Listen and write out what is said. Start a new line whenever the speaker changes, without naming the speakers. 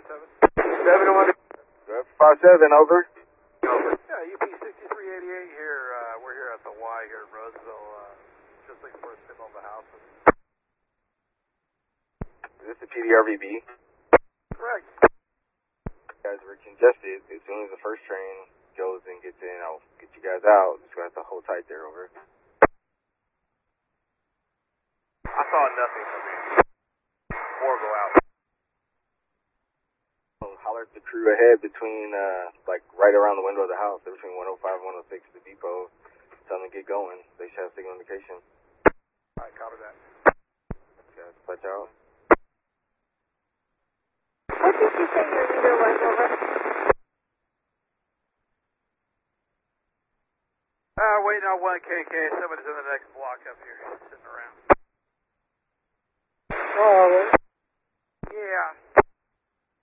7-1. 57, over.
Yeah, UP 6388 here. We're here at the Y here in Roseville. Just looking for a signal of the house.
Is this the PDRVB?
Correct.
Guys, we're congested. As soon as the first train goes and gets in, I'll get you guys out. Just gonna have to hold tight there, over.
I saw nothing from here. More go out.
I'll holler at the crew ahead between, like, right around the window of the house. They're between 105 and 106 at the depot. Tell them to get going. They should have signal indication.
Alright, copy that.
Guys, pledge out.
What did you say your leader was, over?
Waiting on 1 KK. Somebody's in the next block up here, sitting around.